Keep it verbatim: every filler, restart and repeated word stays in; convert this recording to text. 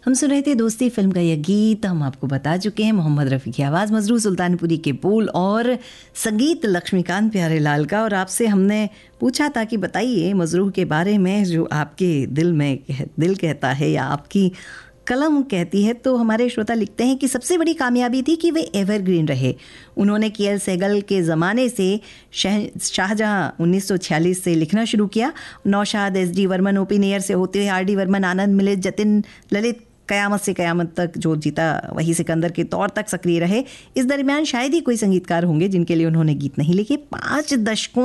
हम सुन रहे थे दोस्ती फिल्म का यह गीत। हम आपको बता चुके हैं मोहम्मद रफ़ी की आवाज़, मजरूह सुल्तानपुरी के बोल और संगीत लक्ष्मीकांत प्यारेलाल का। और आपसे हमने पूछा था कि बताइए मजरूह के बारे में, जो आपके दिल में दिल कहता है या आपकी कलम कहती है। तो हमारे श्रोता लिखते हैं कि सबसे बड़ी कामयाबी थी कि वे एवरग्रीन रहे। उन्होंने के एल सहगल के ज़माने से शह शाहजहां उन्नीस सौ छियालीस से लिखना शुरू किया। Naushad, S D Varman, O P Nayyar से होते हुए आर डी वर्मन, आनंद मिलित, जतिन ललित, क़यामत से क़यामत तक जो जीता वही सिकंदर के तौर तक सक्रिय रहे। इस दरमियान शायद ही कोई संगीतकार होंगे जिनके लिए उन्होंने गीत नहीं लिखे। पाँच दशकों